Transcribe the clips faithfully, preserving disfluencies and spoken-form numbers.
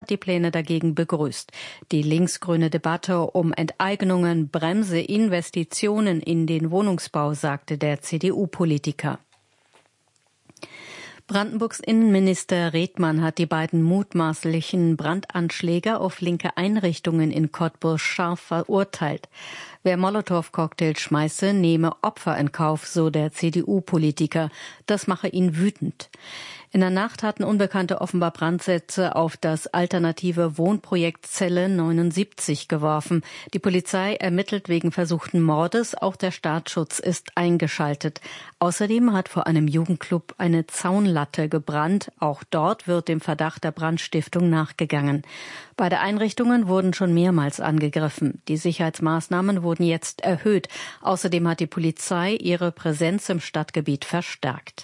hat die Pläne dagegen begrüßt. Die linksgrüne Debatte um Enteignungen bremse Investitionen in den Wohnungsbau, sagte der C D U-Politiker. Brandenburgs Innenminister Redmann hat die beiden mutmaßlichen Brandanschläge auf linke Einrichtungen in Cottbus scharf verurteilt. Wer Molotow-Cocktails schmeiße, nehme Opfer in Kauf, so der C D U-Politiker. Das mache ihn wütend. In der Nacht hatten Unbekannte offenbar Brandsätze auf das alternative Wohnprojekt Zelle neunundsiebzig geworfen. Die Polizei ermittelt wegen versuchten Mordes. Auch der Staatsschutz ist eingeschaltet. Außerdem hat vor einem Jugendclub eine Zaunlatte gebrannt. Auch dort wird dem Verdacht der Brandstiftung nachgegangen. Beide Einrichtungen wurden schon mehrmals angegriffen. Die Sicherheitsmaßnahmen wurden jetzt erhöht. Außerdem hat die Polizei ihre Präsenz im Stadtgebiet verstärkt.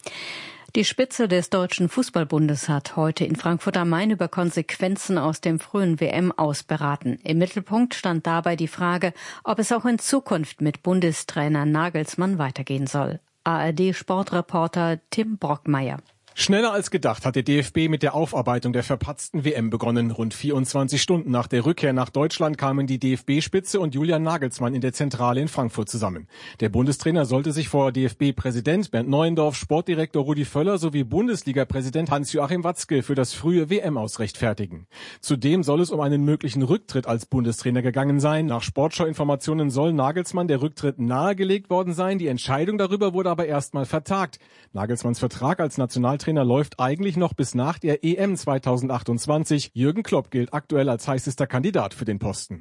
Die Spitze des Deutschen Fußballbundes hat heute in Frankfurt am Main über Konsequenzen aus dem frühen W M-Aus beraten. Im Mittelpunkt stand dabei die Frage, ob es auch in Zukunft mit Bundestrainer Nagelsmann weitergehen soll. A R D-Sportreporter Tim Brockmeier. Schneller als gedacht hat der D F B mit der Aufarbeitung der verpatzten W M begonnen. Rund vierundzwanzig Stunden nach der Rückkehr nach Deutschland kamen die D F B-Spitze und Julian Nagelsmann in der Zentrale in Frankfurt zusammen. Der Bundestrainer sollte sich vor D F B-Präsident Bernd Neuendorf, Sportdirektor Rudi Völler sowie Bundesliga-Präsident Hans-Joachim Watzke für das frühe W M-Aus rechtfertigen. Zudem soll es um einen möglichen Rücktritt als Bundestrainer gegangen sein. Nach Sportschau-Informationen soll Nagelsmann der Rücktritt nahegelegt worden sein. Die Entscheidung darüber wurde aber erstmal vertagt. Nagelsmanns Vertrag als Nationaltrainer läuft eigentlich noch bis nach der E M zweitausendachtundzwanzig. Jürgen Klopp gilt aktuell als heißester Kandidat für den Posten.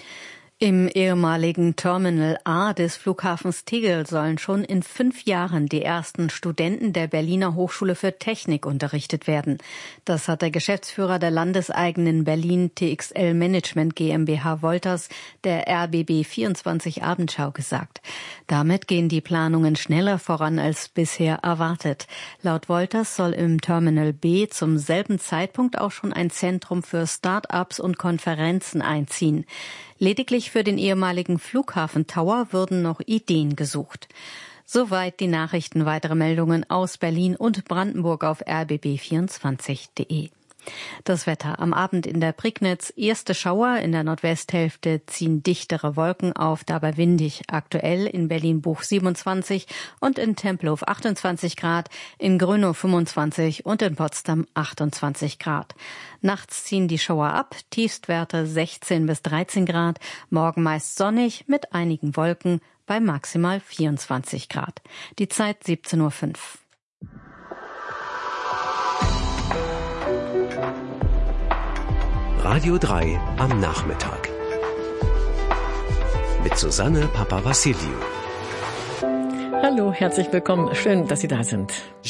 Im ehemaligen Terminal A des Flughafens Tegel sollen schon in fünf Jahren die ersten Studenten der Berliner Hochschule für Technik unterrichtet werden. Das hat der Geschäftsführer der landeseigenen Berlin T X L Management GmbH Wolters der R B B vierundzwanzig Abendschau gesagt. Damit gehen die Planungen schneller voran als bisher erwartet. Laut Wolters soll im Terminal B zum selben Zeitpunkt auch schon ein Zentrum für Start-ups und Konferenzen einziehen. Lediglich für den ehemaligen Flughafen Tower würden noch Ideen gesucht. Soweit die Nachrichten. Weitere Meldungen aus Berlin und Brandenburg auf r b b vierundzwanzig punkt de. Das Wetter am Abend in der Prignitz. Erste Schauer, in der Nordwesthälfte ziehen dichtere Wolken auf, dabei windig. Aktuell in Berlin-Buch siebenundzwanzig und in Tempelhof achtundzwanzig Grad, in Grönow fünfundzwanzig und in Potsdam achtundzwanzig Grad. Nachts ziehen die Schauer ab, Tiefstwerte sechzehn bis dreizehn Grad, morgen meist sonnig mit einigen Wolken bei maximal vierundzwanzig Grad. Die Zeit siebzehn Uhr fünf. Radio drei am Nachmittag. Mit Susanne Papawassiliou. Hallo, herzlich willkommen. Schön, dass Sie da sind.